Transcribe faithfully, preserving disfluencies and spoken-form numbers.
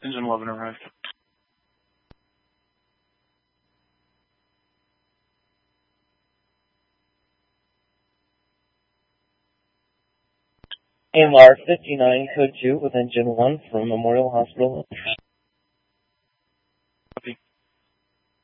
Engine eleven arrived. A M R fifty-nine, code two with engine one from Memorial Hospital.